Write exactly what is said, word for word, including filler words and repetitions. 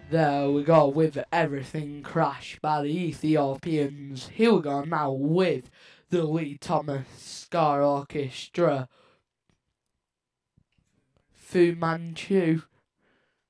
There we go with Everything Crash by the Ethiopians. Here we go now with the Lee Thomas Ska Orchestra, Fu Manchu.